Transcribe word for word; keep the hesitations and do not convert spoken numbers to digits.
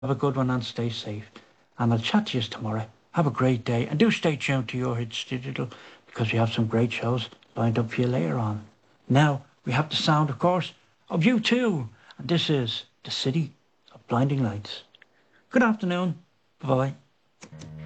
Have a good one and stay safe. And I'll chat to you tomorrow. Have a great day. And do stay tuned to your hits digital because we have some great shows lined up for you later on. Now, we have the sound, of course, of you too. And this is the City of Blinding Lights. Good afternoon. Bye-bye.